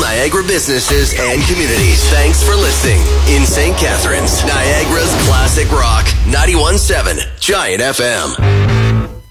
Niagara businesses and communities. Thanks for listening. In St. Catharines, Niagara's classic rock, 91.7 Giant FM.